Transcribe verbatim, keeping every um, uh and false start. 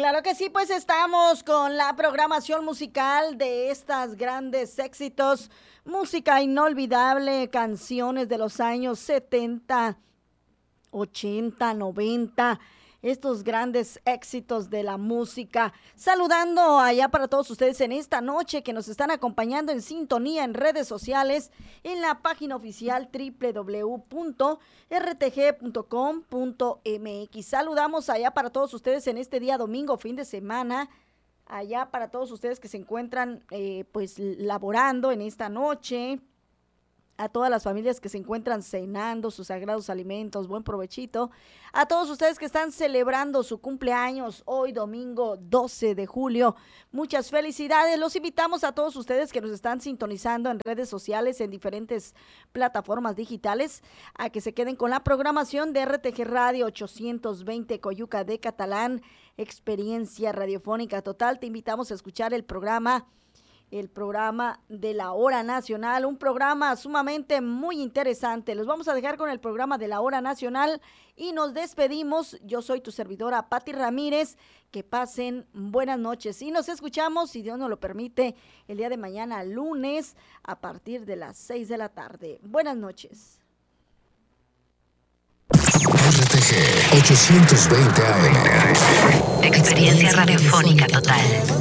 Claro que sí, pues estamos con la programación musical de estas grandes éxitos, música inolvidable, canciones de los años setenta, ochenta, noventa, estos grandes éxitos de la música. Saludando allá para todos ustedes en esta noche que nos están acompañando en sintonía en redes sociales, en la página oficial doble u doble u doble u punto r t g punto com punto m x. Saludamos allá para todos ustedes en este día domingo, fin de semana. Allá para todos ustedes que se encuentran eh, pues laborando en esta noche, a todas las familias que se encuentran cenando sus sagrados alimentos, buen provechito, a todos ustedes que están celebrando su cumpleaños hoy domingo doce de julio, muchas felicidades. Los invitamos a todos ustedes que nos están sintonizando en redes sociales, en diferentes plataformas digitales, a que se queden con la programación de R T G Radio ochocientos veinte Coyuca de Catalán, experiencia radiofónica total. Te invitamos a escuchar el programa el programa de la Hora Nacional, un programa sumamente muy interesante. Los vamos a dejar con el programa de la Hora Nacional y nos despedimos. Yo soy tu servidora, Pati Ramírez. Que pasen buenas noches y nos escuchamos, si Dios nos lo permite, el día de mañana, lunes, a partir de las seis de la tarde. Buenas noches. R T G ochocientos veinte A M. Experiencia radiofónica total.